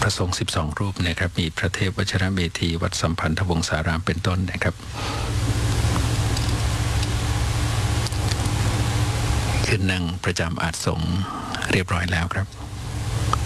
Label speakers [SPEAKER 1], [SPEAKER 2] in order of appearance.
[SPEAKER 1] พระสงฆ์12 รูปนะครับมีพระเทพวชิรเมธีวัดสัมพันธวงศารามเป็นต้นนะครับขึ้นนั่งประจำอาสน์สงฆ์เรียบร้อยแล้วครับ